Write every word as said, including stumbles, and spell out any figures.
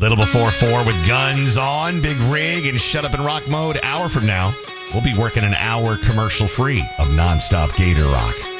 Little before four with Guns On, Big Rig, and Shut Up and Rock Mode. Hour from now, we'll be working an hour commercial free of nonstop Gator Rock.